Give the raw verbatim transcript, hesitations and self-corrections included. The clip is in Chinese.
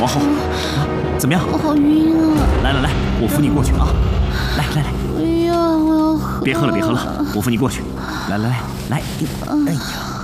往后。怎么样？ 我好晕啊！ 来来来，我扶你过去啊！来来来， 不要，我要喝。 别喝了，别喝了，我扶你过去。来来来来，哎呀。